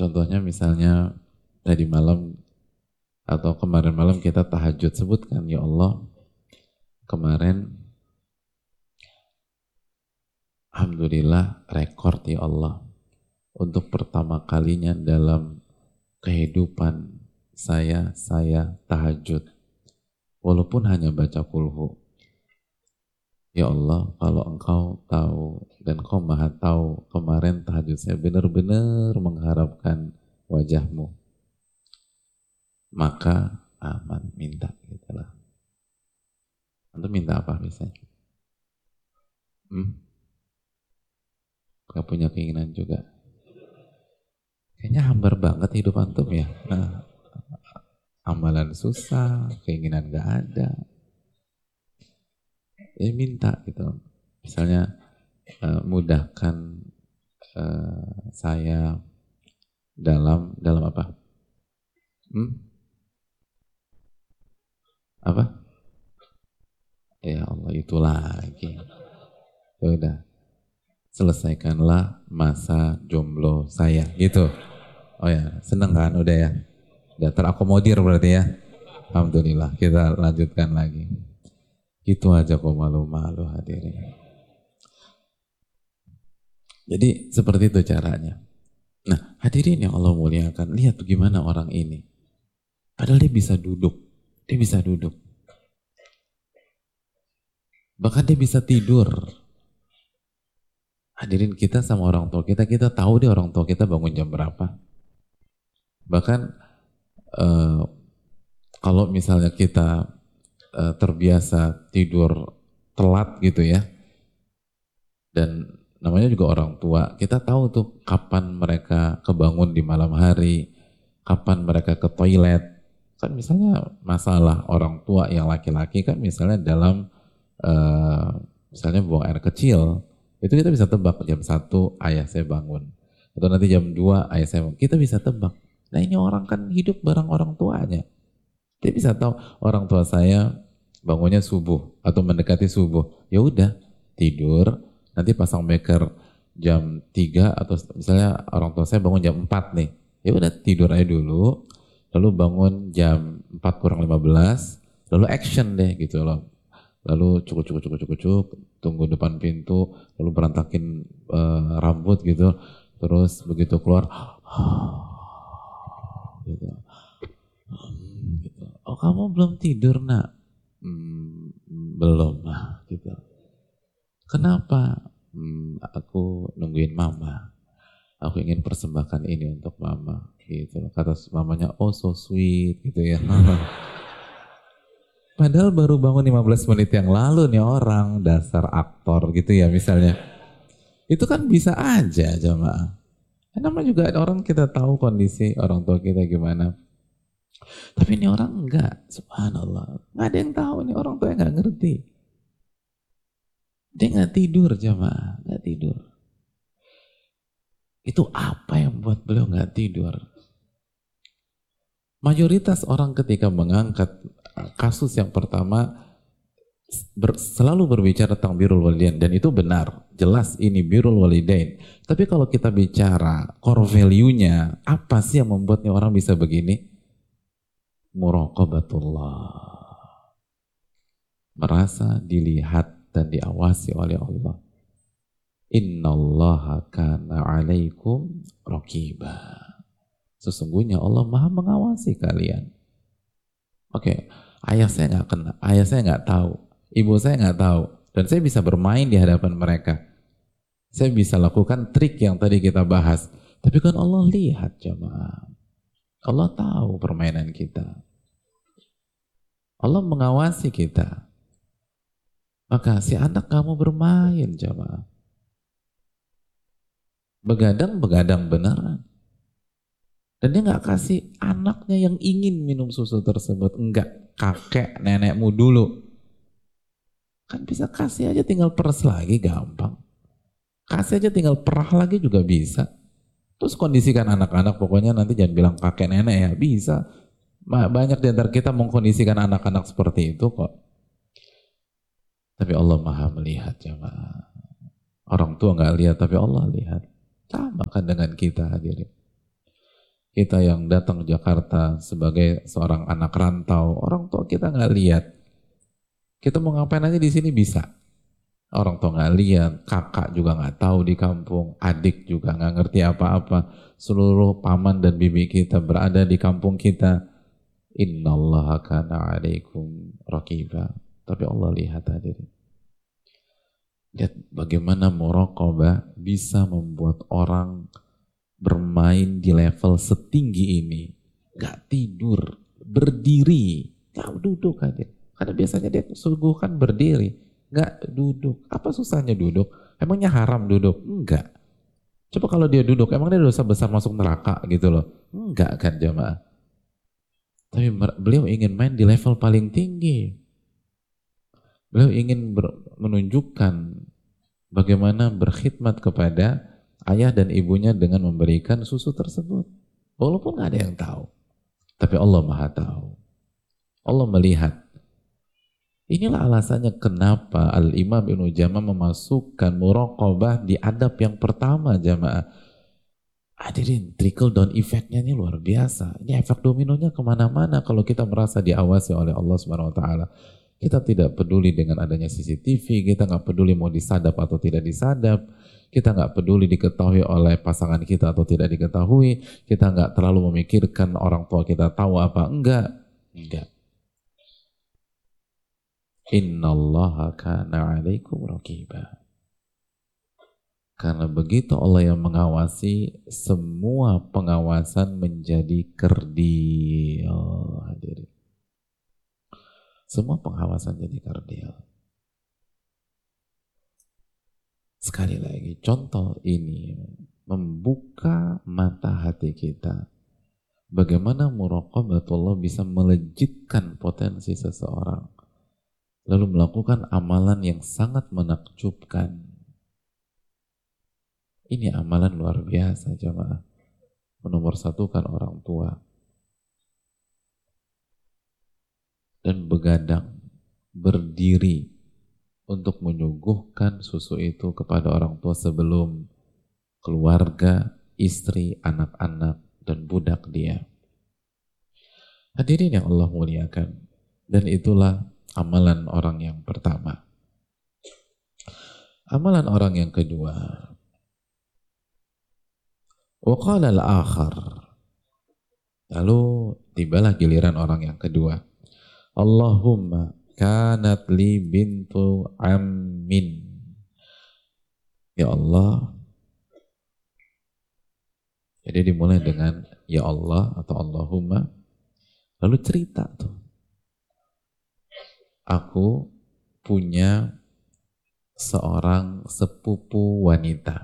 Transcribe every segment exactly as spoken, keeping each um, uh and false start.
Contohnya misalnya tadi malam atau kemarin malam kita tahajud, sebutkan, ya Allah, kemarin alhamdulillah rekor ya Allah, untuk pertama kalinya dalam kehidupan saya, saya tahajud. Walaupun hanya baca kulhu. Ya Allah, kalau engkau tahu dan kau maha tahu, kemarin tahajud saya benar-benar mengharapkan wajahmu. Maka aman, minta gitulah. Antum minta apa misalnya? Hmm? Gak punya keinginan juga. Kayaknya hambar banget hidup antum ya. Nah, amalan susah, keinginan gak ada. Ya minta gitu. Misalnya uh, mudahkan uh, saya dalam dalam apa? Hmm? Apa? Ya Allah, itu lagi. Ya udah, selesaikanlah masa jomblo saya gitu. Oh ya, seneng kan udah ya. Udah terakomodir berarti ya. Alhamdulillah, kita lanjutkan lagi. Gitu aja kok, malu-malu hadirin. Jadi seperti itu caranya. Nah, hadirin yang Allah muliakan, lihat bagaimana orang ini. Padahal dia bisa duduk. Dia bisa duduk. Bahkan dia bisa tidur. Hadirin, kita sama orang tua kita, kita tahu deh orang tua kita bangun jam berapa. Bahkan eh, kalau misalnya kita eh, terbiasa tidur telat gitu ya, dan namanya juga orang tua, kita tahu tuh kapan mereka kebangun di malam hari, kapan mereka ke toilet. Kan misalnya masalah orang tua yang laki-laki kan misalnya dalam uh, misalnya buang air kecil, itu kita bisa tebak jam satu ayah saya bangun. Atau nanti jam dua ayah saya bangun. Kita bisa tebak. Nah ini orang kan hidup bareng orang tuanya. Dia bisa tahu orang tua saya bangunnya subuh atau mendekati subuh. Ya udah, tidur, nanti pasang beker jam tiga atau misalnya orang tua saya bangun jam empat nih. Ya udah tidur aja dulu, lalu bangun jam empat kurang lima belas, lalu action deh gitu loh. Lalu cukup cukup cukup cukup cukup, tunggu depan pintu, lalu berantakin uh, rambut gitu. Terus begitu keluar gitu. Gitu. Oh kamu belum tidur nak? Hmm, belum lah gitu. Kenapa? Hmm, aku nungguin mama. Aku ingin persembahkan ini untuk mama. Gitu. Kata mamanya, oh so sweet gitu ya. Padahal baru bangun lima belas menit yang lalu nih orang, dasar aktor gitu ya misalnya. Itu kan bisa aja jemaah. Karena juga orang kita tahu kondisi orang tua kita gimana. Tapi ini orang enggak, subhanallah. Nggak ada yang tahu nih orang tua yang nggak ngerti. Dia nggak tidur jemaah, nggak tidur. Itu apa yang buat beliau nggak tidur? Mayoritas orang ketika mengangkat kasus yang pertama ber, selalu berbicara tentang birrul walidain, dan itu benar, jelas ini birrul walidain. Tapi kalau kita bicara core value-nya, apa sih yang membuatnya orang bisa begini? Muraqabatullah. Merasa dilihat dan diawasi oleh Allah. Innallaha kana alaikum raqiba. Sesungguhnya Allah maha mengawasi kalian. Oke, okay. Ayah saya nggak kenal, ayah saya nggak tahu, ibu saya nggak tahu, dan saya bisa bermain di hadapan mereka. Saya bisa lakukan trik yang tadi kita bahas. Tapi kan Allah lihat jemaah. Allah tahu permainan kita. Allah mengawasi kita. Maka si anak kamu bermain jemaah. Begadang-begadang beneran. Dan dia nggak kasih anaknya yang ingin minum susu tersebut. Enggak, kakek nenekmu dulu. Kan bisa kasih aja tinggal peres lagi, gampang. Kasih aja tinggal perah lagi juga bisa. Terus kondisikan anak-anak, pokoknya nanti jangan bilang kakek nenek ya, bisa. Banyak di antara kita mengkondisikan anak-anak seperti itu kok. Tapi Allah maha melihat jemaah. Orang tua nggak lihat, tapi Allah lihat. Sama kan dengan kita hadirin. Kita yang datang ke Jakarta sebagai seorang anak rantau, orang tua kita nggak lihat. Kita mau ngapain aja di sini bisa. Orang tua nggak lihat, kakak juga nggak tahu di kampung, adik juga nggak ngerti apa-apa. Seluruh paman dan bibi kita berada di kampung kita. Innallaha kana alaikum raqiba. Tapi Allah lihat hadirin. Lihat bagaimana muraqabah bisa membuat orang bermain di level setinggi ini. Gak tidur, berdiri, gak duduk aja. Karena biasanya dia suguhkan berdiri, gak duduk. Apa susahnya duduk? Emangnya haram duduk? Enggak. Coba kalau dia duduk, emang dia dosa besar masuk neraka gitu loh? Enggak kan jamaah. Tapi beliau ingin main di level paling tinggi. Beliau ingin menunjukkan bagaimana berkhidmat kepada ayah dan ibunya dengan memberikan susu tersebut. Walaupun gak ada yang tahu. Tapi Allah Maha tahu. Allah melihat. Inilah alasannya kenapa Al-Imam Ibnu Jamah memasukkan muraqabah di adab yang pertama jamaah. Hadirin, trickle down effect-nya ini luar biasa. Ini efek dominonya kemana-mana kalau kita merasa diawasi oleh Allah Subhanahu Wa Taala. Kita tidak peduli dengan adanya C C T V, kita nggak peduli mau disadap atau tidak disadap, kita nggak peduli diketahui oleh pasangan kita atau tidak diketahui, kita nggak terlalu memikirkan orang tua kita tahu apa enggak, enggak. Innallaha kana alaikum raqiba. Karena begitu Allah yang mengawasi, semua pengawasan menjadi kerdil. Oh, hadirin. Semua pengawasan jadi kerdil. Sekali lagi, contoh ini membuka mata hati kita. Bagaimana muraqabatullah bisa melejitkan potensi seseorang. Lalu melakukan amalan yang sangat menakjubkan. Ini amalan luar biasa jamaah. Menomorsatukan orang tua. Dan begadang, berdiri untuk menyuguhkan susu itu kepada orang tua sebelum keluarga, istri, anak-anak, dan budak dia. Hadirin yang Allah muliakan. Dan itulah amalan orang yang pertama. Amalan orang yang kedua. Wa qala al-akhar. Lalu tibalah giliran orang yang kedua. Allahumma kanat li bintu ammin. Ya Allah. Jadi dimulai dengan ya Allah atau Allahumma. Lalu cerita tuh. Aku punya seorang sepupu wanita.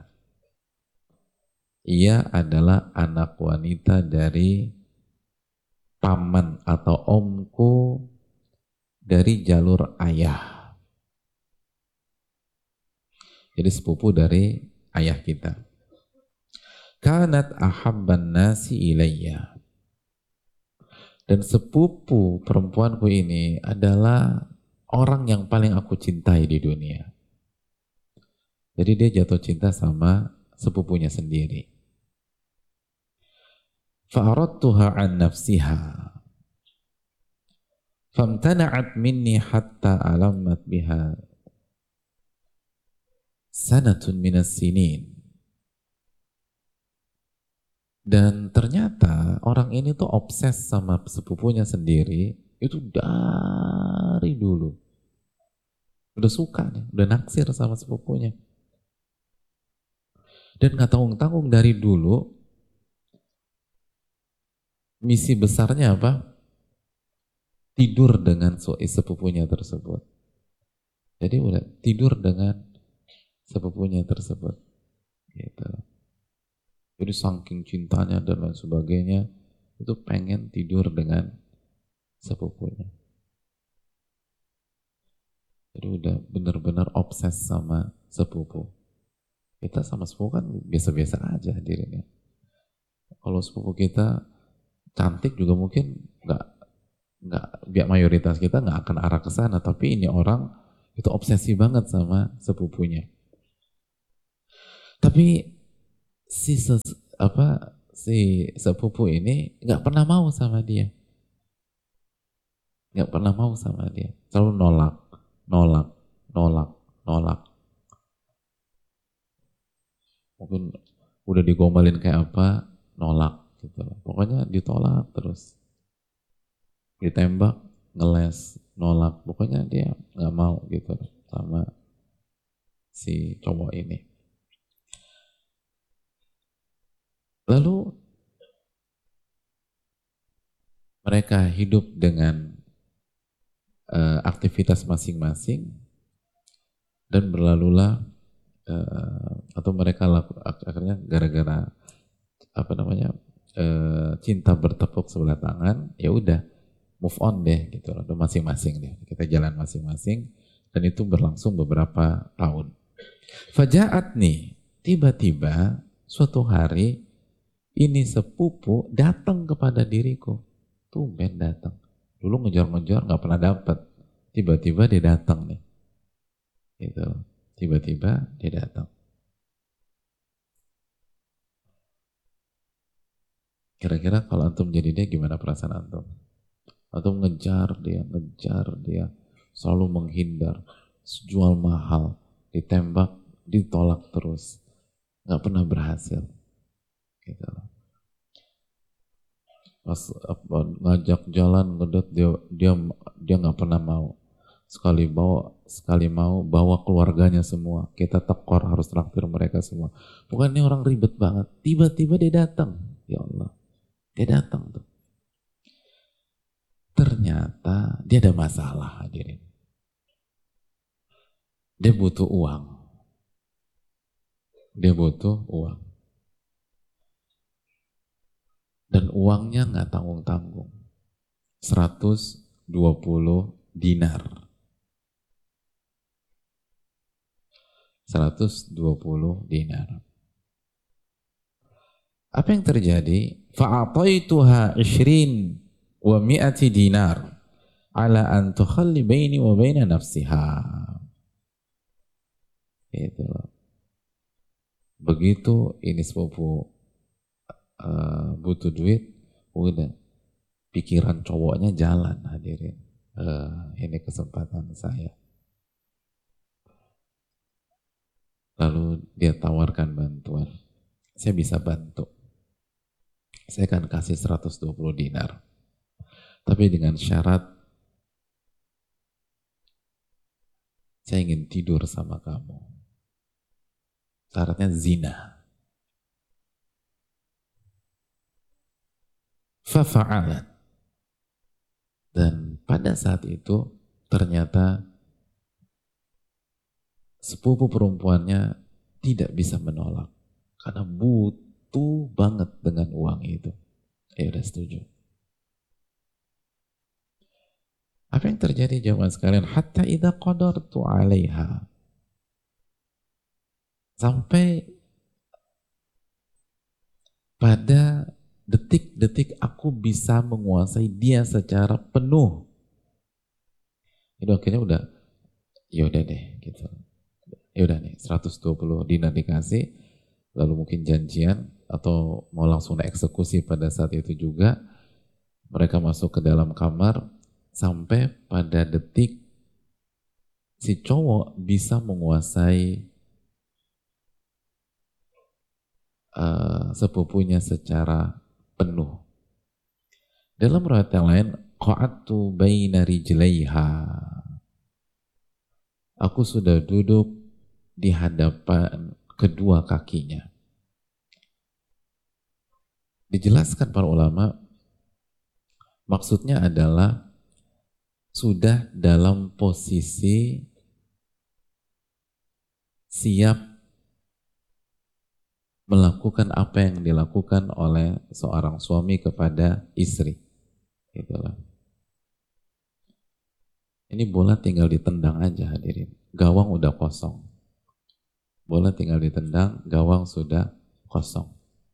Ia adalah anak wanita dari paman atau omku dari jalur ayah. Jadi sepupu dari ayah kita. Kanat ahabban nasi ilayya. Dan sepupu perempuanku ini adalah orang yang paling aku cintai di dunia. Jadi dia jatuh cinta sama sepupunya sendiri. Fa'aradtuha an nafsiha. Famtana'at minni hatta alamat biha sanatun minas sinin. Dan ternyata orang ini tuh obses sama sepupunya sendiri itu dari dulu. Udah suka nih, udah naksir sama sepupunya. Dan gak tanggung-tanggung dari dulu misi besarnya apa? Tidur dengan sepupunya tersebut. Jadi udah tidur dengan sepupunya tersebut. Gitu. Jadi saking cintanya dan lain sebagainya, itu pengen tidur dengan sepupunya. Jadi udah benar-benar obses sama sepupu. Kita sama sepupu kan biasa-biasa aja hadirin ya. Kalau sepupu kita cantik juga mungkin nggak nggak biar mayoritas kita nggak akan arah ke sana. Tapi ini orang itu obsesi banget sama sepupunya. Tapi si ses, apa si sepupu ini nggak pernah mau sama dia, nggak pernah mau sama dia, selalu nolak, nolak, nolak, nolak. Mungkin udah digombalin kayak apa, nolak gitu. Pokoknya ditolak terus, ditembak, ngeles, nolak. Pokoknya dia nggak mau gitu sama si cowok ini. Lalu mereka hidup dengan uh, aktivitas masing-masing dan berlalulah uh, atau mereka laku, akhirnya gara-gara apa namanya uh, cinta bertepuk sebelah tangan, ya udah move on deh gitu loh, masing-masing deh, kita jalan masing-masing, dan itu berlangsung beberapa tahun. Fajaat nih, tiba-tiba suatu hari ini sepupu datang kepada diriku. Tumben datang. Dulu ngejar-ngejar nggak pernah dapat. Tiba-tiba dia datang nih. Gitu. Tiba-tiba dia datang. Kira-kira kalau antum jadi dia gimana perasaan antum? Antum ngejar dia, ngejar dia, selalu menghindar, jual mahal, ditembak, ditolak terus, nggak pernah berhasil. Gitu. Pas apa, ngajak jalan ngedot dia dia dia nggak pernah mau. Sekali bawa sekali mau bawa keluarganya semua, kita tekor harus traktir mereka semua. Bukan ini orang ribet banget. Tiba-tiba dia datang, ya Allah, dia datang tuh. Ternyata dia ada masalah, hadirin. Dia butuh uang. Dia butuh uang. Dan uangnya nggak tanggung-tanggung. seratus dua puluh dinar. seratus dua puluh dinar. Apa yang terjadi? Fa'ataituha ishrin wa mi'ati dinar ala an tukhalli baini wa baina nafsiha. Itu. Begitu ini sepupu uh, butuh duit, udah pikiran cowoknya jalan, hadirin. Uh, ini kesempatan saya. Lalu dia tawarkan bantuan. Saya bisa bantu. Saya akan kasih seratus dua puluh dinar. Tapi dengan syarat saya ingin tidur sama kamu. Syaratnya zina. Fafa'alat. Dan pada saat itu ternyata sepupu perempuannya tidak bisa menolak karena butuh banget dengan uang itu. Ya udah setuju. Apa yang terjadi jemaah sekalian? Hatta idza qadartu 'alaiha. Sampai pada detik-detik aku bisa menguasai dia secara penuh. Itu akhirnya udah, ya udah deh gitu. Ya udah nih, seratus dua puluh dinar dikasih, lalu mungkin janjian atau mau langsung eksekusi pada saat itu juga. Mereka masuk ke dalam kamar sampai pada detik si cowok bisa menguasai uh, sepupunya secara penuh. Dalam riwayat yang lain, qa'adtu baina rijlaiha. Aku sudah duduk di hadapan kedua kakinya. Dijelaskan para ulama, maksudnya adalah sudah dalam posisi siap melakukan apa yang dilakukan oleh seorang suami kepada istri. Itulah. Ini bola tinggal ditendang aja, hadirin. Gawang udah kosong. Bola tinggal ditendang, gawang sudah kosong.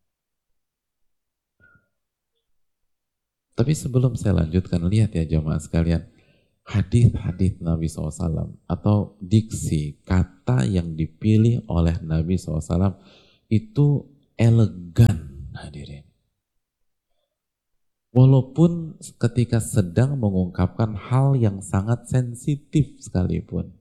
Tapi sebelum saya lanjutkan, lihat ya jemaah sekalian, hadis-hadis Nabi shallallahu alaihi wasallam atau diksi, kata yang dipilih oleh Nabi shallallahu alaihi wasallam itu elegan, hadirin. Walaupun ketika sedang mengungkapkan hal yang sangat sensitif sekalipun.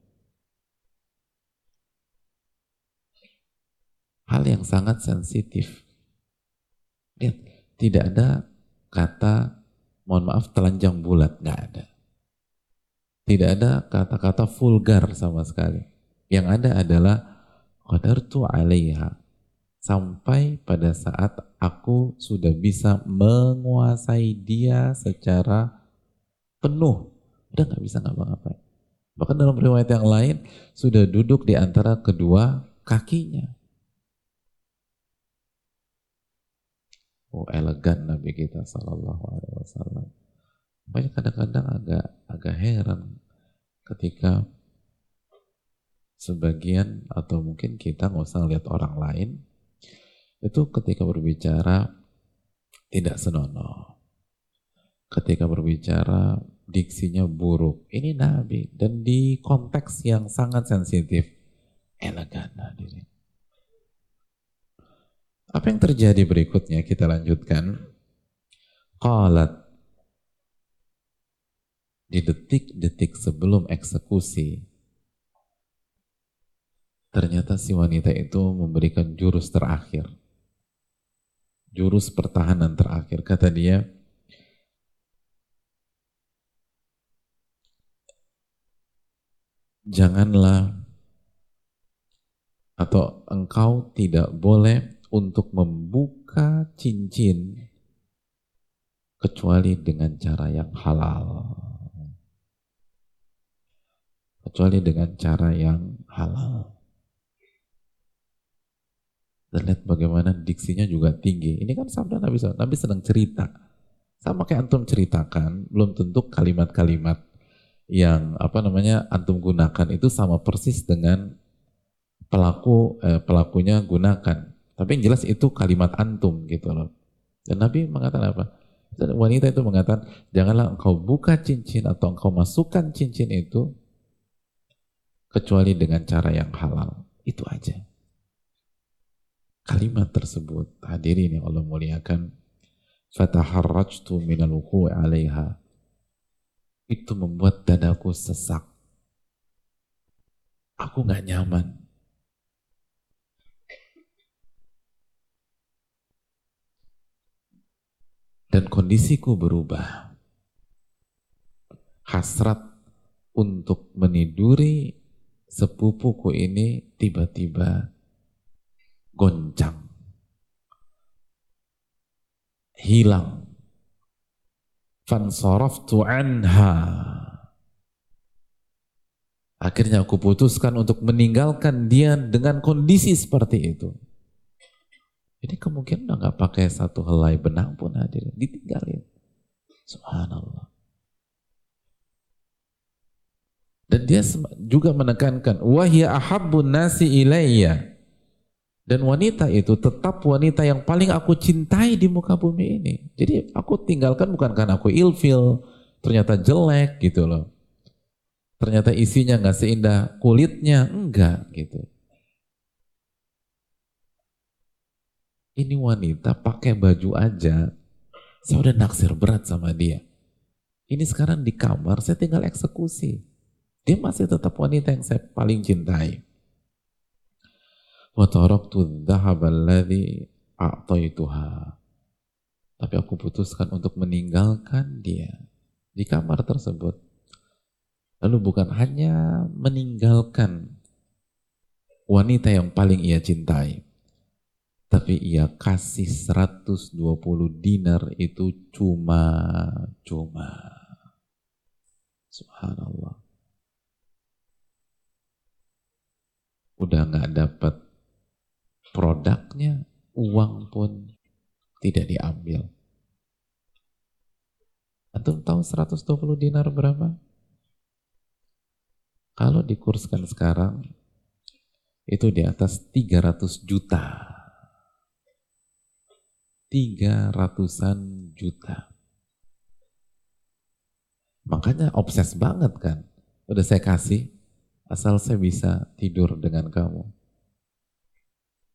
Hal yang sangat sensitif. Lihat, tidak ada kata, mohon maaf, telanjang bulat, nggak ada. Tidak ada kata-kata vulgar sama sekali. Yang ada adalah qadartu 'alaiha. Sampai pada saat aku sudah bisa menguasai dia secara penuh. Udah nggak bisa ngapa-ngapain. Bahkan dalam riwayat yang lain, sudah duduk di antara kedua kakinya. Oh, elegan Nabi kita Sallallahu Alaihi Wasallam. Makanya kadang-kadang agak agak heran ketika sebagian atau mungkin kita nggak usah lihat orang lain itu ketika berbicara tidak senonoh, ketika berbicara diksinya buruk. Ini Nabi dan di konteks yang sangat sensitif, elegan hadirin. Apa yang terjadi berikutnya? Kita lanjutkan. Qalat, di detik-detik sebelum eksekusi, ternyata si wanita itu memberikan jurus terakhir. Jurus pertahanan terakhir. Kata dia, janganlah atau engkau tidak boleh untuk membuka cincin kecuali dengan cara yang halal. Kecuali dengan cara yang halal. Dan lihat bagaimana diksinya juga tinggi. Ini kan sabda Nabi shallallahu alaihi wasallam. Nabi sedang cerita. Sama kayak antum ceritakan, belum tentu kalimat-kalimat yang apa namanya antum gunakan itu sama persis dengan pelaku eh, pelakunya gunakan. Tapi yang jelas itu kalimat antum gitu loh. Dan Nabi mengatakan apa? Dan wanita itu mengatakan, janganlah engkau buka cincin atau engkau masukkan cincin itu kecuali dengan cara yang halal. Itu aja. Kalimat tersebut, hadirin yang Allah muliakan, fataharrajtu minal wuqu'i 'alaiha. Itu membuat dadaku sesak. Aku nggak nyaman. Dan kondisiku berubah. Hasrat untuk meniduri sepupuku ini tiba-tiba goncang. Hilang. Fansaraftu anha. Akhirnya aku putuskan untuk meninggalkan dia dengan kondisi seperti itu. Jadi kemungkinan udah gak pakai satu helai benang pun hadir, ditinggalin. Subhanallah. Dan dia juga menekankan, wahya ahabbun nasi ilayya. Dan wanita itu tetap wanita yang paling aku cintai di muka bumi ini. Jadi aku tinggalkan bukan karena aku ilfil, ternyata jelek gitu loh. Ternyata isinya gak seindah kulitnya, enggak gitu. Ini wanita pakai baju aja, saya udah naksir berat sama dia. Ini sekarang di kamar, saya tinggal eksekusi. Dia masih tetap wanita yang saya paling cintai. Wa taraktu dhahaba alladhi a'taituha. Tapi aku putuskan untuk meninggalkan dia di kamar tersebut. Lalu bukan hanya meninggalkan wanita yang paling ia cintai, tapi ia kasih seratus dua puluh dinar itu cuma-cuma. Subhanallah. Udah gak dapat produknya, uang pun tidak diambil. Antum tahu seratus dua puluh dinar berapa? Kalau dikurskan sekarang, itu di atas tiga ratus juta. Tiga ratusan juta. Makanya obses banget kan. Udah saya kasih, asal saya bisa tidur dengan kamu.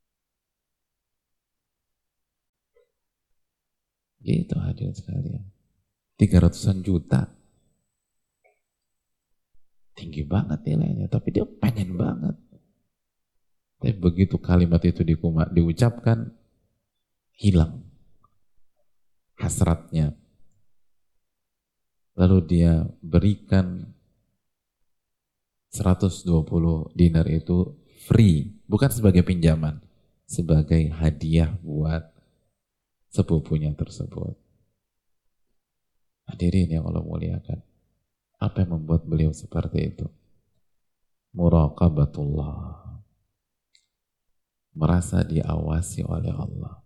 Gitu hadirin sekalian. tiga ratusan juta. Tinggi banget nilainya, tapi dia pengen banget. Tapi begitu kalimat itu dikuma, diucapkan, hilang hasratnya. Lalu dia berikan seratus dua puluh dinar itu free, bukan sebagai pinjaman, sebagai hadiah buat sepupunya tersebut. Hadirin yang Allah muliakan, apa yang membuat beliau seperti itu? Muraqabatullah, merasa diawasi oleh Allah.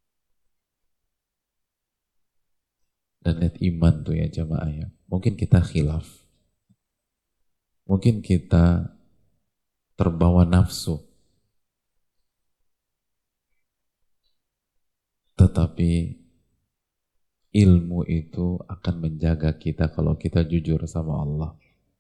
Dan lihat iman tuh ya jamaah ya. Mungkin kita khilaf, mungkin kita terbawa nafsu, tetapi ilmu itu akan menjaga kita kalau kita jujur sama Allah.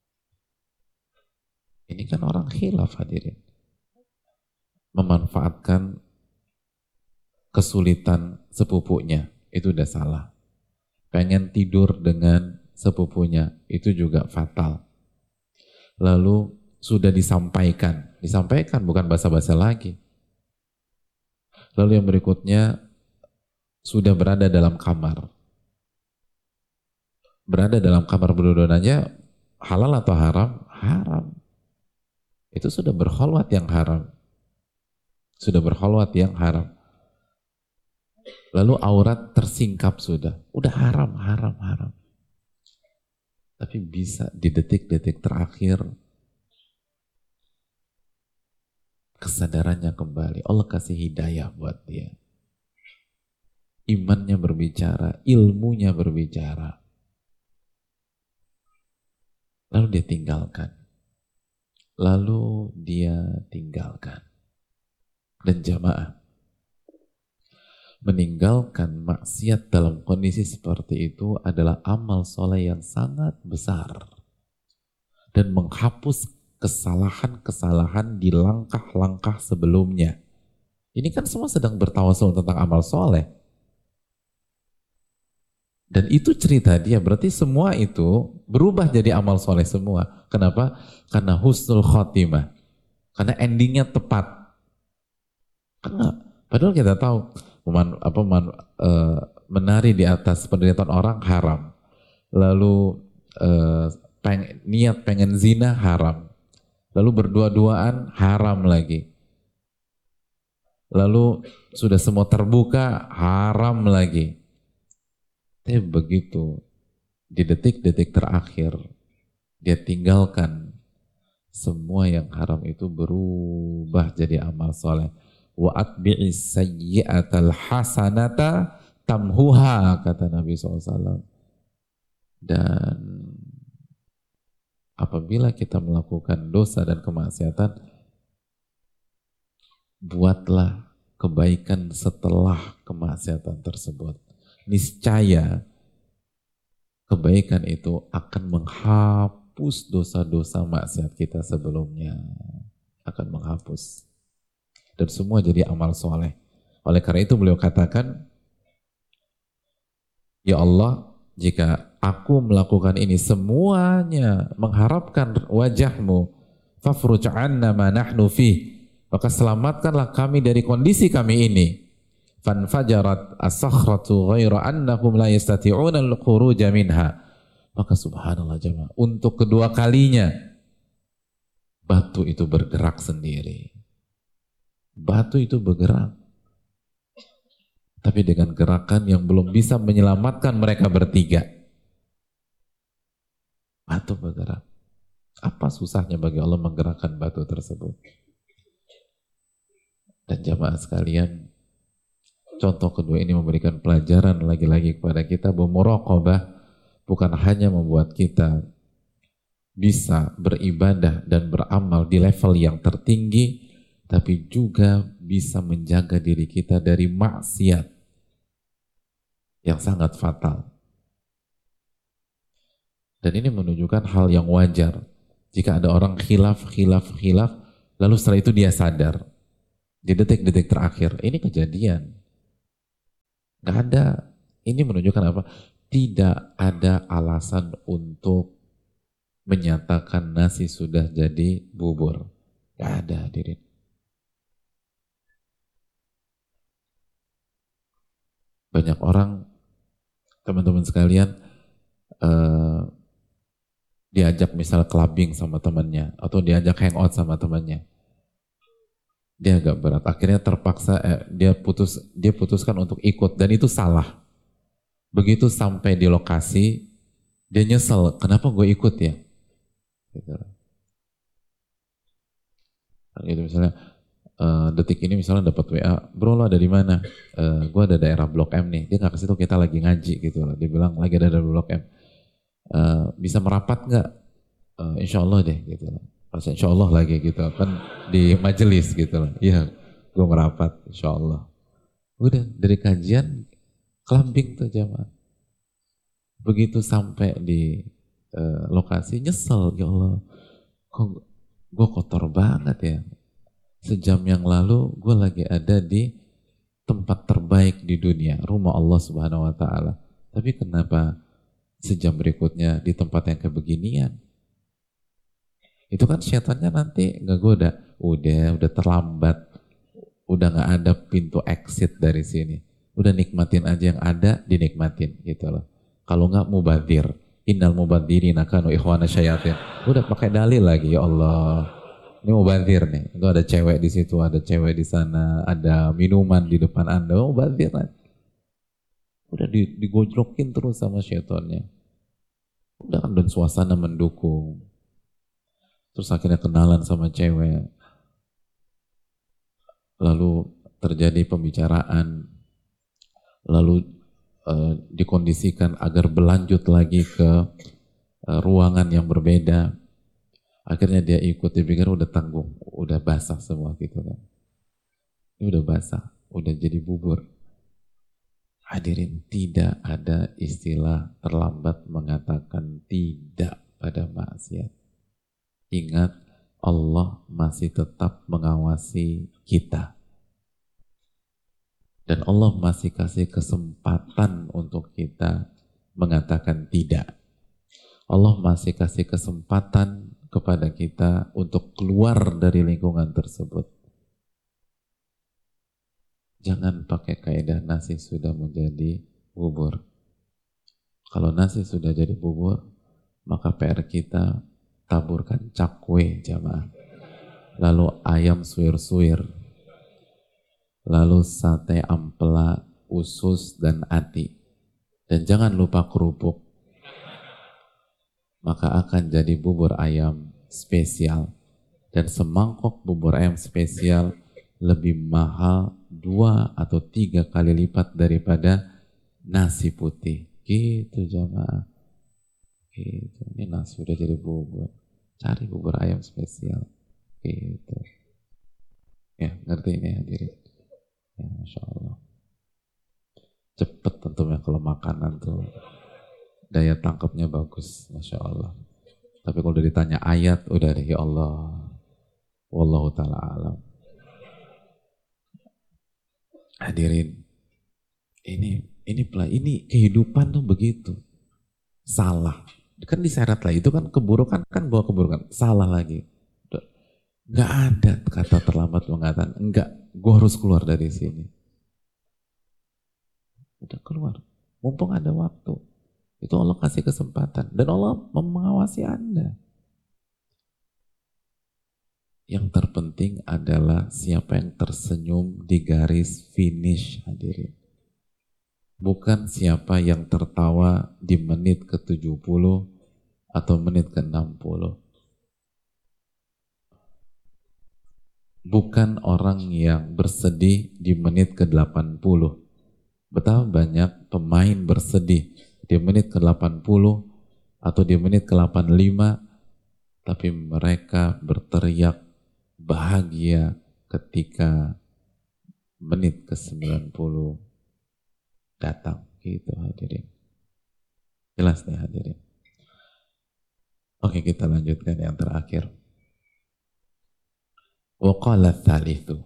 Ini kan orang khilaf hadirin, memanfaatkan kesulitan sepupunya, itu udah salah. Pengen tidur dengan sepupunya, itu juga fatal. Lalu sudah disampaikan, disampaikan bukan basa-basa lagi. Lalu yang berikutnya, sudah berada dalam kamar. Berada dalam kamar berdua-duanya, halal atau haram? Haram. Itu sudah berkholwat yang haram. Sudah berkholwat yang haram. Lalu aurat tersingkap sudah. Udah haram, haram, haram. Tapi bisa di detik-detik terakhir kesadarannya kembali. Allah kasih hidayah buat dia. Imannya berbicara, ilmunya berbicara. Lalu dia tinggalkan. Lalu dia tinggalkan. Dan jamaah, meninggalkan maksiat dalam kondisi seperti itu adalah amal soleh yang sangat besar. Dan menghapus kesalahan-kesalahan di langkah-langkah sebelumnya. Ini kan semua sedang bertawasul tentang amal soleh. Dan itu cerita dia, berarti semua itu berubah jadi amal soleh semua. Kenapa? Karena husnul khotimah. Karena endingnya tepat. Karena padahal kita tahu meman, apa, man, e, menari di atas penderitaan orang haram. Lalu e, peng, niat pengen zina haram. Lalu berdua-duaan haram lagi. Lalu sudah semua terbuka haram lagi. Tapi begitu di detik-detik terakhir dia tinggalkan semua yang haram itu, berubah jadi amal soleh. Wa atbi'is sayyi'atal hasanata tamhuha, kata Nabi shallallahu alaihi wasallam. Dan apabila kita melakukan dosa dan kemaksiatan, buatlah kebaikan setelah kemaksiatan tersebut. Niscaya kebaikan itu akan menghapus dosa-dosa maksiat kita sebelumnya. Akan menghapus. Dan semua jadi amal soleh. Oleh karena itu beliau katakan, ya Allah, jika aku melakukan ini semuanya mengharapkan wajahmu, fafruj anna ma nahnu fih, maka selamatkanlah kami dari kondisi kami ini. Fanfajarat as-sakhratu ghaira annahum la yastati'una al-khuruja minha. Maka subhanallah jemaah, untuk kedua kalinya batu itu bergerak sendiri. Batu itu bergerak. Tapi dengan gerakan yang belum bisa menyelamatkan mereka bertiga. Batu bergerak. Apa susahnya bagi Allah menggerakkan batu tersebut? Dan jamaah sekalian, contoh kedua ini memberikan pelajaran lagi-lagi kepada kita bahwa muraqabah bukan hanya membuat kita bisa beribadah dan beramal di level yang tertinggi, tapi juga bisa menjaga diri kita dari maksiat yang sangat fatal. Dan ini menunjukkan hal yang wajar. Jika ada orang khilaf, khilaf, khilaf, lalu setelah itu dia sadar. Di detik-detik terakhir, ini kejadian. Gak ada. Ini menunjukkan apa? tidak ada alasan untuk menyatakan nasi sudah jadi bubur. Gak ada, hadirin. Banyak orang, teman-teman sekalian, eh, diajak misal clubbing sama temannya, atau diajak hangout sama temannya. Dia agak berat. Akhirnya terpaksa, eh, dia putus, dia putuskan untuk ikut, dan itu salah. Begitu sampai di lokasi, dia nyesel, kenapa gue ikut ya? Gitu. Gitu misalnya, uh, detik ini misalnya dapat W A, bro lo ada di mana? Uh, gue ada daerah Blok M nih. Dia nggak kasih tau kita lagi ngaji gitu loh. Dia bilang lagi ada di Blok M. Uh, bisa merapat nggak? Uh, insya Allah deh gitu loh. Pas insya Allah lagi gitu kan di majelis gitu loh. Iya, gue merapat insya Allah. Udah dari kajian kelambing tuh jamaah. Begitu sampai di uh, lokasi nyesel, ya Allah, kok gue kotor banget ya. Sejam yang lalu gue lagi ada di tempat terbaik di dunia, rumah Allah Subhanahu Wa Taala. Tapi kenapa sejam berikutnya di tempat yang kebeginian? Itu kan setannya nanti nggak goda, udah udah terlambat, udah nggak ada pintu exit dari sini. Udah nikmatin aja yang ada, dinikmatin gitu loh. Kalau nggak mubadzir, innal mubadzirina kanu ikhwana syayatin. Udah pakai dalil lagi, ya Allah. Ini mubadzir nih. Itu ada cewek di situ, ada cewek di sana, ada minuman di depan Anda. Mubadzir kan. Udah digojlokin terus sama syaitannya. Udah kan, dan suasana mendukung. Terus akhirnya kenalan sama cewek. Lalu terjadi pembicaraan. Lalu eh, dikondisikan agar berlanjut lagi ke eh, ruangan yang berbeda. Akhirnya dia ikut, dia pikir udah tanggung, udah basah semua gitu kan. Ini udah basah, udah jadi bubur. Hadirin, tidak ada istilah terlambat mengatakan tidak pada maksiat. Ingat, Allah masih tetap mengawasi kita. Dan Allah masih kasih kesempatan untuk kita mengatakan tidak. Allah masih kasih kesempatan kepada kita untuk keluar dari lingkungan tersebut. Jangan pakai kaidah nasi sudah menjadi bubur. Kalau nasi sudah jadi bubur, maka P R kita taburkan cakwe jamaah. Lalu ayam suir-suir. Lalu sate ampela, usus dan ati. Dan jangan lupa kerupuk. Maka akan jadi bubur ayam spesial. Dan semangkok bubur ayam spesial lebih mahal dua atau tiga kali lipat daripada nasi putih. Gitu jamaah. Gitu. Ini nasi udah jadi bubur. Cari bubur ayam spesial. Gitu. Ya, ngerti ini hadirin. Ya, Masya Allah. Cepet tentunya kalau makanan tuh. Daya tangkapnya bagus, Masya Allah. Tapi kalau udah ditanya ayat, udah deh, ya Allah. Wallahu ta'ala alam. Hadirin, ini ini ini kehidupan tuh begitu. Salah. Kan diseret lah, itu kan keburukan, kan bawa keburukan. Salah lagi. Nggak ada kata terlambat mengatakan, enggak, gue harus keluar dari sini. Udah keluar. Mumpung ada waktu. Itu Allah kasih kesempatan. Dan Allah mengawasi Anda. Yang terpenting adalah siapa yang tersenyum di garis finish hadirin. Bukan siapa yang tertawa di menit ke tujuh puluh atau menit ke enam puluh. Bukan orang yang bersedih di menit ke delapan puluh. Betapa banyak pemain bersedih di menit ke delapan puluh atau di menit ke delapan puluh lima, tapi mereka berteriak bahagia ketika menit ke sembilan puluh datang. Gitu hadirin. Jelas nih hadirin. Oke, kita lanjutkan yang terakhir. Wa qala tsalitsu.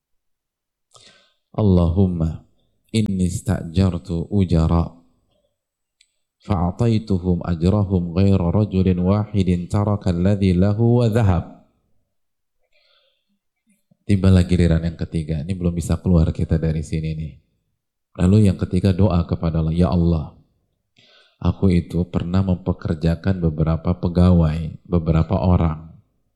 Allahumma inni sta'jartu ujara fa'ataituhum ajrahum ghaira rajulin wahidin taraka alladhi lahu wa dhahab. Tibalah giliran yang ketiga, ini belum bisa keluar kita dari sini nih. Lalu yang ketiga doa kepada Allah, ya Allah, aku itu pernah mempekerjakan beberapa pegawai, beberapa orang.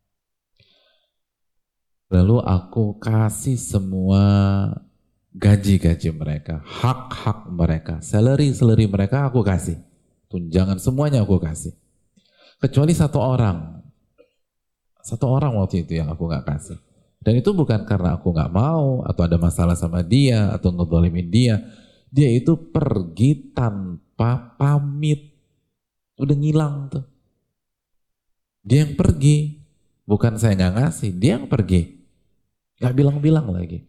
Lalu aku kasih semua gaji-gaji mereka, hak-hak mereka, salary-salary mereka aku kasih. Tunjangan semuanya aku kasih. Kecuali satu orang. Satu orang waktu itu yang aku gak kasih. Dan itu bukan karena aku gak mau, atau ada masalah sama dia, atau ngedolimin dia. Dia itu pergi tanpa pamit. Udah ngilang tuh. Dia yang pergi. Bukan saya gak ngasih, dia yang pergi. Gak bilang-bilang lagi.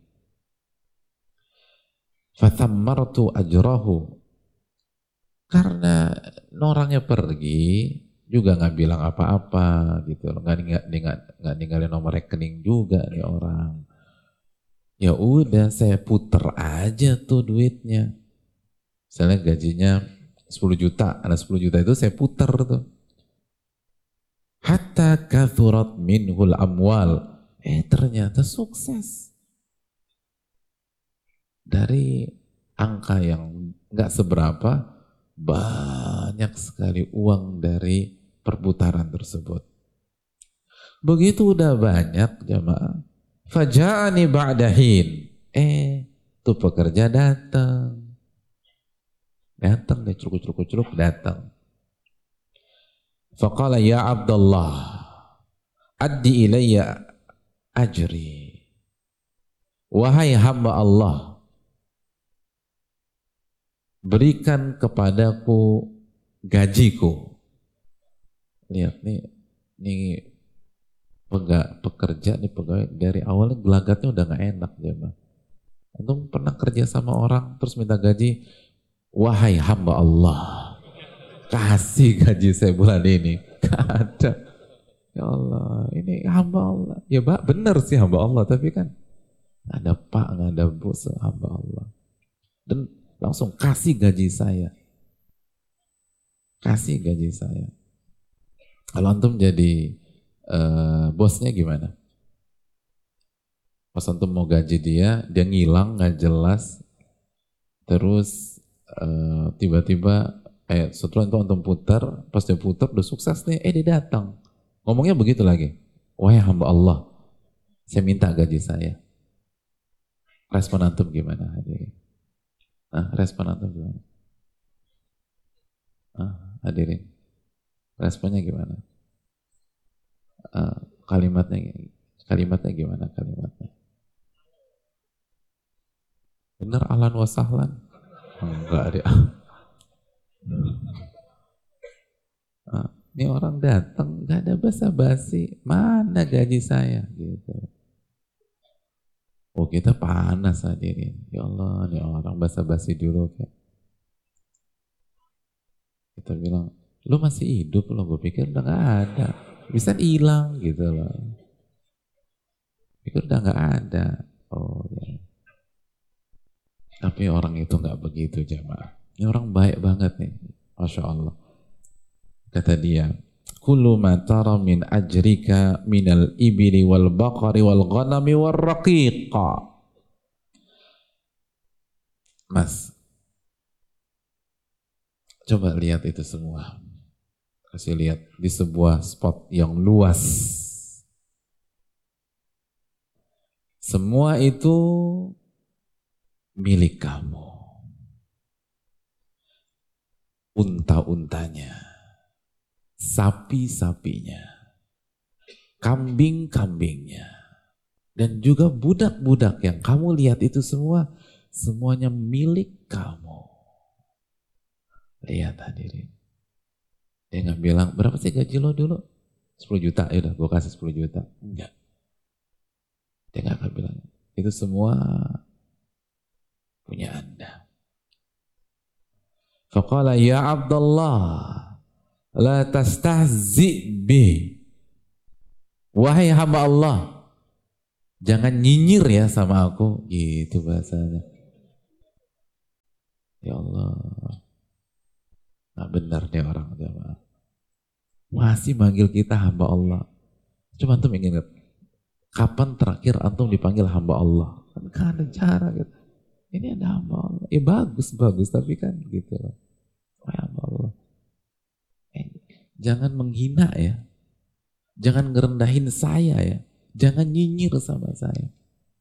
Fathammartu ajrahu. Karena orangnya pergi, juga nggak bilang apa-apa gitu loh, nggak nggak nggak ninggalin nomor rekening juga nih orang. Ya udah saya puter aja tuh duitnya. Misalnya gajinya sepuluh juta, ada sepuluh juta itu saya puter tuh. Hatta kathurat minhul amwal. Eh ternyata sukses. Dari angka yang nggak seberapa, banyak sekali uang dari perputaran tersebut. Begitu udah banyak jamaah, faja'ani ba'dahin. Eh, tuh pekerja datang. Datang deh, curuk-curuk-curuk datang. Faqala ya Abdullah, addi ilayya ajri. Wahai hamba Allah, berikan kepadaku gajiku. Lihat nih, nih pegawai, pekerja nih pegawai dari awalnya gelagatnya udah nggak enak ya, Mbak. Antum pernah kerja sama orang terus minta gaji, wahai hamba Allah, kasih gaji saya bulan ini. Gak ada. Ya Allah, ini hamba Allah. Ya Mbak, benar sih hamba Allah, tapi kan nggak ada pak, nggak ada bos, hamba Allah. Dan langsung kasih gaji saya. Kasih gaji saya. Kalau antum jadi uh, bosnya gimana? Pas antum mau gaji dia, dia ngilang, nggak jelas. Terus uh, tiba-tiba, eh, setelah itu antum putar, pas dia putar udah sukses nih, eh dia datang. Ngomongnya begitu lagi. Wahai hamba Allah, saya minta gaji saya. Respon antum gimana hadirin? Nah, respon antum gimana? Ah, hadirin, responnya gimana? Uh, kalimatnya, kalimatnya gimana kalimatnya? Bener ahlan wa sahlan? Enggak ada. Uh, ini orang datang, nggak ada basa-basi, mana gaji saya? Gitu. Oh kita panas hadirin. Ya Allah, ini orang basa-basi dulu kayak. Kita bilang, lu masih hidup loh, gue pikir udah gak ada. Bisa hilang gitu loh. Pikir udah gak ada. Oh ya. Tapi orang itu gak begitu jamaah. Ini orang baik banget nih. Masya Allah. Kata dia, kullu ma tara min ajrika minal ibili wal baqari wal ghanami wal raqiqa. Mas, coba lihat itu semua. Kasih lihat di sebuah spot yang luas. Semua itu milik kamu. Unta-untanya, sapi-sapinya, kambing-kambingnya, dan juga budak-budak yang kamu lihat itu semua, semuanya milik kamu. Lihat hadirin. Dia nggak bilang, berapa sih gaji lo dulu? sepuluh juta, ya udah gue kasih sepuluh juta. Enggak. Dia nggak akan bilang, itu semua punya Anda. Faqala ya Abdullah, la tastahzi bi. Wahai hamba Allah, jangan nyinyir ya sama aku. Gitu bahasanya. Ya Allah. Nggak benar deh orang jamaah. Masih manggil kita hamba Allah. Cuma antum ingat, kapan terakhir antum dipanggil hamba Allah? Kan gak ada cara gitu. Ini ada hamba Allah. Ya bagus, bagus. Tapi kan gitu loh. Oh, hamba Allah. Eh, jangan menghina ya. Jangan ngerendahin saya ya. Jangan nyinyir sama saya.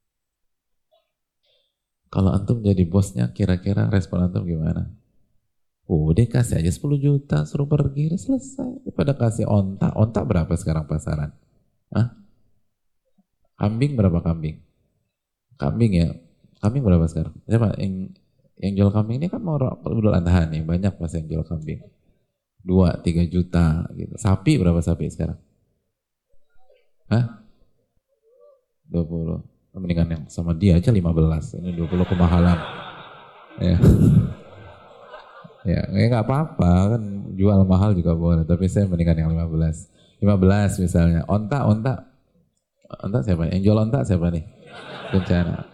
Kalau antum jadi bosnya, kira-kira respon antum gimana? Udah kasih aja sepuluh juta, suruh pergi, udah selesai. Daripada kasih onta. Onta berapa sekarang pasaran? Hah? Kambing berapa kambing? Kambing ya? Kambing berapa sekarang? Siapa? Yang, yang jual kambing ini kan mau Idul Adha nih. Banyak pas yang jual kambing. Dua, tiga juta gitu. Sapi berapa sapi sekarang? Hah? dua puluh. Mendingan yang sama dia aja lima belas. Ini dua puluh kemahalan. Ya. Ya, nggak apa-apa kan jual mahal juga boleh, tapi saya mendingan yang lima belas. lima belas misalnya. Onta, onta. Onta siapa? Yang jual onta siapa nih? Bencana.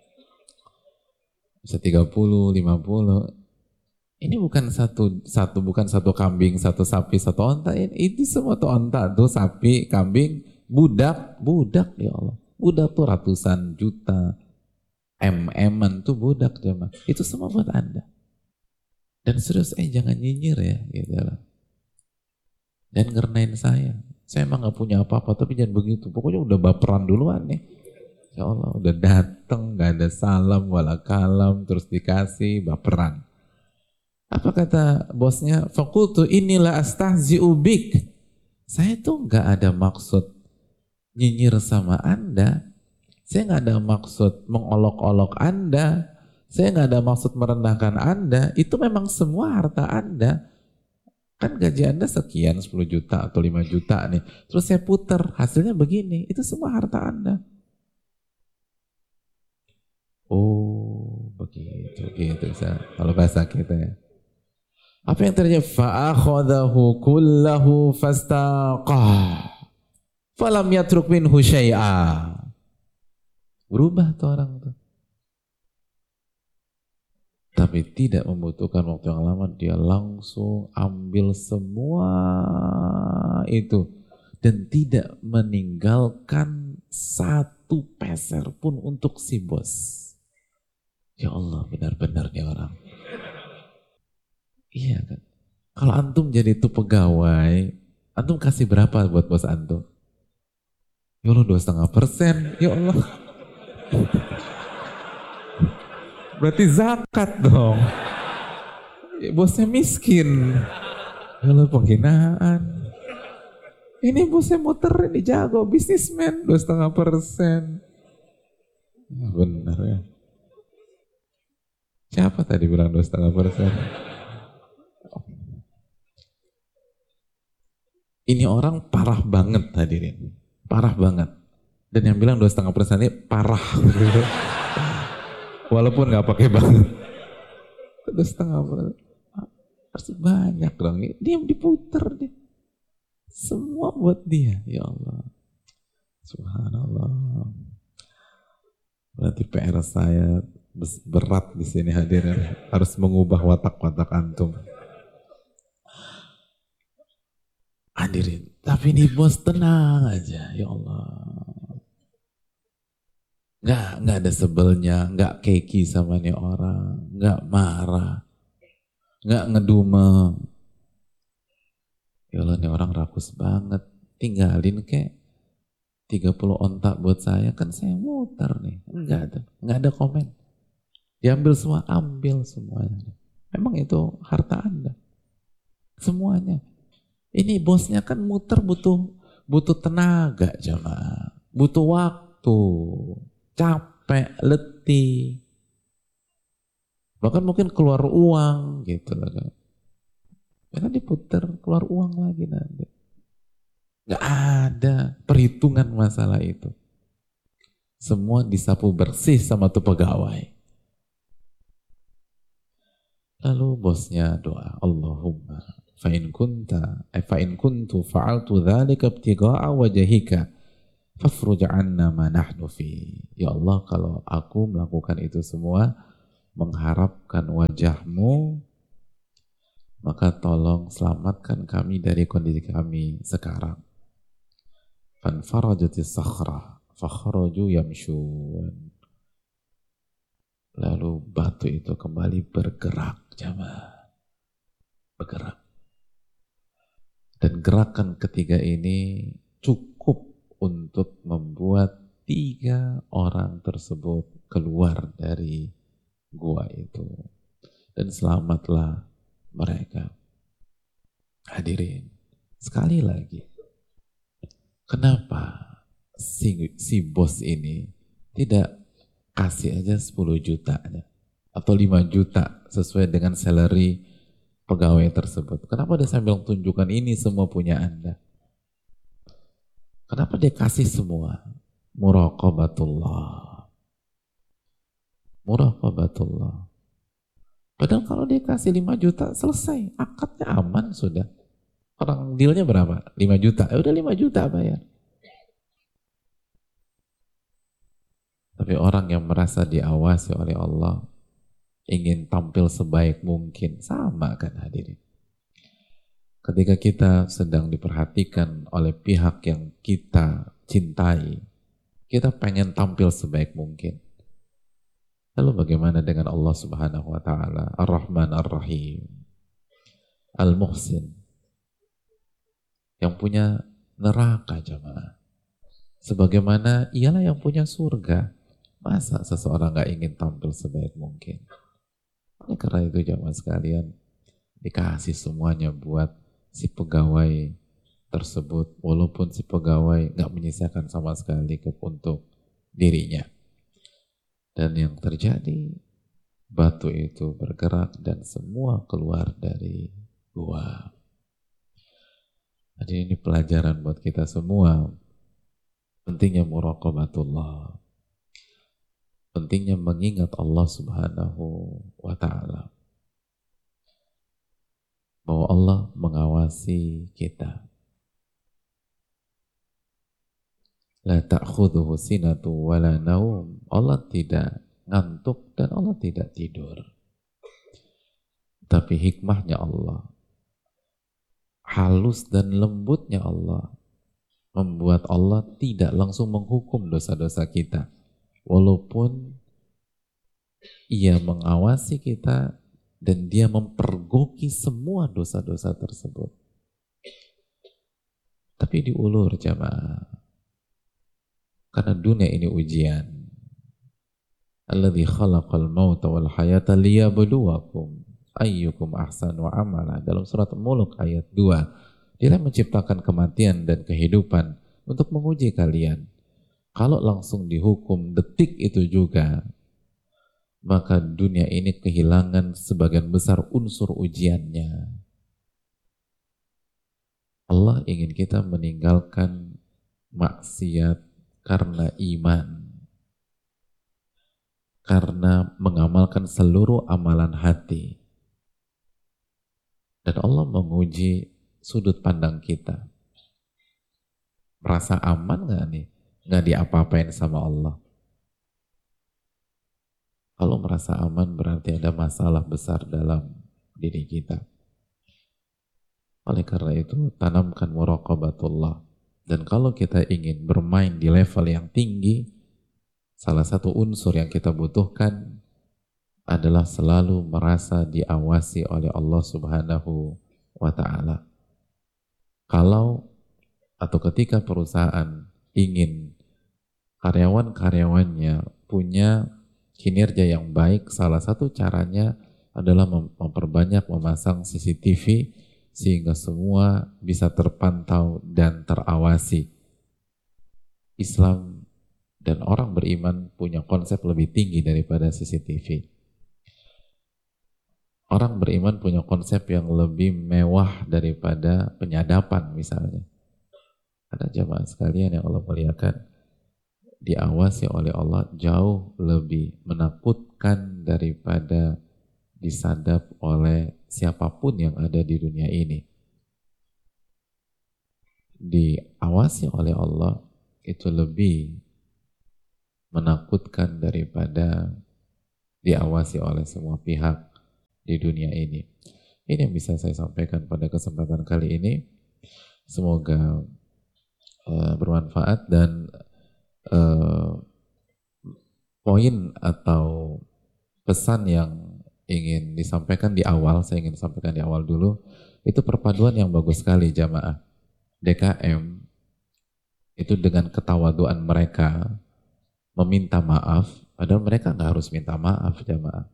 Bisa tiga puluh, lima puluh. Ini bukan satu satu bukan satu kambing, satu sapi, satu onta. Ini, ini semua tuh onta, tuh sapi, kambing, budak, budak ya Allah. Budak tuh ratusan juta. M-M-an tuh budak jemaah. Itu semua buat Anda. Dan serius, eh jangan nyinyir ya, gitu loh. Dan ngerenain saya. Saya emang gak punya apa-apa, tapi jangan begitu. Pokoknya udah baperan duluan nih. Ya Allah, udah dateng, gak ada salam, wala kalam, terus dikasih, baperan. Apa kata bosnya? Fakultu inilah astahzi'u bik. Saya tuh gak ada maksud nyinyir sama Anda. Saya gak ada maksud mengolok-olok Anda. Saya nggak ada maksud merendahkan Anda, itu memang semua harta Anda. Kan gaji Anda sekian, sepuluh juta atau lima juta nih. Terus saya puter, hasilnya begini, itu semua harta Anda. Oh, begitu, gitu. Kalau bahasa kita ya. Apa yang terjadi? Fa'akhadahu kullahu fastaqah. Falam yatruk minhu syai'a. Berubah tuh orang tuh. Tapi tidak membutuhkan waktu yang lama, dia langsung ambil semua itu dan tidak meninggalkan satu peser pun untuk si bos. Ya Allah, benar-benar nih orang. Iya kan? Kalau antum jadi itu pegawai, antum kasih berapa buat bos antum? Ya Allah, dua setengah persen. Ya Allah. Berarti zakat dong. Bosnya miskin. Kalau penghinaan. Ini bosnya muter, ini jago, bisnismen, dua setengah persen. Benar ya. Siapa tadi bilang dua setengah persen? Ini orang parah banget hadirin, parah banget. Dan yang bilang dua setengah persen ini parah. Walaupun nggak pakai banget, udah setengah harus banyak dong. Dia diputer deh, semua buat dia. Ya Allah, Subhanallah. Berarti P R saya berat di sini hadirin, harus mengubah watak-watak antum. Hadirin, tapi ini bos tenang aja, ya Allah. Nggak, nggak ada sebelnya, nggak keki sama nih orang, nggak marah, nggak ngedumel. Ya Allah, nih orang rakus banget, tinggalin kek tiga puluh onta buat saya, kan saya muter nih. Enggak ada, nggak ada komen. Diambil semua, ambil semuanya. Memang itu harta Anda, semuanya. Ini bosnya kan muter butuh butuh tenaga jemaah, butuh waktu. Capek, letih, bahkan mungkin keluar uang gitu loh kan. Ya kan diputer, keluar uang lagi nanti. Gak ada perhitungan masalah itu. Semua disapu bersih sama tuh pegawai. Lalu bosnya doa, Allahumma fa'in kunta, eh, fa'in kuntu fa'altu dzalika ibtigha'a wajhika fafruj 'anna ma nahnu fi. Ya Allah, kalau aku melakukan itu semua mengharapkan wajahmu maka tolong selamatkan kami dari kondisi kami sekarang. Fanfarajatis sakhrah fakharaju yamshun. Lalu batu itu kembali bergerak, jamaah. Bergerak. Dan gerakan ketiga ini cukup untuk membuat tiga orang tersebut keluar dari gua itu. Dan selamatlah mereka. Hadirin, sekali lagi, kenapa si, si bos ini tidak kasih aja sepuluh jutanya atau lima juta sesuai dengan salary pegawai tersebut? Kenapa dia sambil tunjukkan ini semua punya Anda? Kenapa dia kasih semua? Muraqabatullah. Muraqabatullah. Padahal kalau dia kasih lima juta, selesai. Akadnya aman sudah. Orang dealnya berapa? lima juta. Ya udah lima juta bayar. Tapi orang yang merasa diawasi oleh Allah, ingin tampil sebaik mungkin, sama kan hadirin. Ketika kita sedang diperhatikan oleh pihak yang kita cintai, kita pengen tampil sebaik mungkin. Lalu bagaimana dengan Allah Subhanahu wa taala, Ar-Rahman Ar-Rahim, Al-Muhsin, yang punya neraka, jamaah. Sebagaimana ialah yang punya surga. Masa seseorang gak ingin tampil sebaik mungkin? Oleh karena itu jamaah sekalian, dikasih semuanya buat si pegawai tersebut, walaupun si pegawai gak menyisakan sama sekali untuk dirinya. Dan yang terjadi, batu itu bergerak dan semua keluar dari gua. Jadi ini pelajaran buat kita semua. Pentingnya muraqabatullah. Pentingnya mengingat Allah Subhanahu wa ta'ala. Bahwa Allah mengawasi kita. La ta'khudhuhu sinatu wa la naum. Allah tidak ngantuk dan Allah tidak tidur. Tapi hikmahnya Allah, halus dan lembutnya Allah, membuat Allah tidak langsung menghukum dosa-dosa kita. Walaupun Ia mengawasi kita dan Dia mempergoki semua dosa-dosa tersebut. Tapi diulur jamaah. Karena dunia ini ujian. Alladzi khalaqal mauta wal hayata liyabluwakum ayyukum ahsanu amala. Dalam surat Mulk ayat dua. Dia menciptakan kematian dan kehidupan untuk menguji kalian. Kalau langsung dihukum detik itu juga, maka dunia ini kehilangan sebagian besar unsur ujiannya. Allah ingin kita meninggalkan maksiat karena iman, karena mengamalkan seluruh amalan hati. Dan Allah menguji sudut pandang kita. Merasa aman gak nih? Gak diapa-apain sama Allah. Kalau merasa aman berarti ada masalah besar dalam diri kita. Oleh karena itu, tanamkan muraqabatullah. Dan kalau kita ingin bermain di level yang tinggi, salah satu unsur yang kita butuhkan adalah selalu merasa diawasi oleh Allah Subhanahu wa ta'ala. Kalau atau ketika perusahaan ingin karyawan-karyawannya punya kinerja yang baik, salah satu caranya adalah memperbanyak memasang C C T V sehingga semua bisa terpantau dan terawasi. Islam dan orang beriman punya konsep lebih tinggi daripada C C T V. Orang beriman punya konsep yang lebih mewah daripada penyadapan misalnya. Ada jamaah sekalian yang Allah muliakan, diawasi oleh Allah jauh lebih menakutkan daripada disadap oleh siapapun yang ada di dunia ini. Diawasi oleh Allah itu lebih menakutkan daripada diawasi oleh semua pihak di dunia ini. Ini yang bisa saya sampaikan pada kesempatan kali ini. Semoga uh, bermanfaat dan uh, poin atau pesan yang ingin disampaikan di awal, saya ingin sampaikan di awal dulu, itu perpaduan yang bagus sekali jamaah. D K M itu dengan ketawaduan mereka meminta maaf, padahal mereka nggak harus minta maaf jamaah.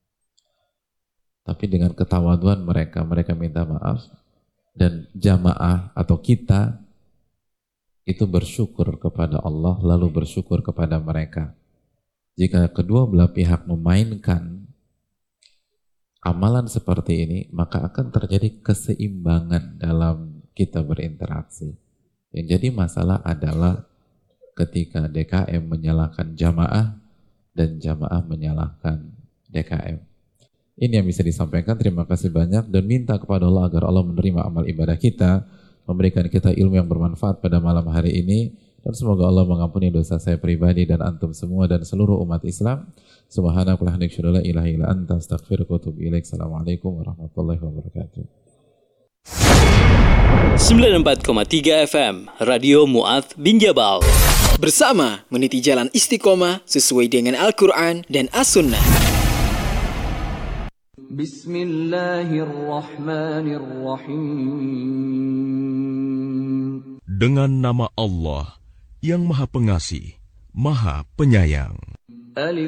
Tapi dengan ketawaduan mereka, mereka minta maaf, dan jamaah atau kita itu bersyukur kepada Allah, lalu bersyukur kepada mereka. Jika kedua belah pihak memainkan amalan seperti ini, maka akan terjadi keseimbangan dalam kita berinteraksi. Yang jadi masalah adalah ketika D K M menyalahkan jamaah dan jamaah menyalahkan D K M. Ini yang bisa disampaikan. Terima kasih banyak dan minta kepada Allah agar Allah menerima amal ibadah kita, memberikan kita ilmu yang bermanfaat pada malam hari ini, dan semoga Allah mengampuni dosa saya pribadi dan antum semua dan seluruh umat Islam. Subhanakallahumma wa bihamdika la ilaha illa anta astaghfiruka wa atubu ilaik. Assalamualaikum warahmatullahi wabarakatuh. sembilan puluh empat koma tiga F M Radio Mu'adz bin Jabal. Bersama meniti jalan istiqomah sesuai dengan Al-Quran dan As-Sunnah. Bismillahirrahmanirrahim. Dengan nama Allah yang Maha Pengasih, Maha Penyayang.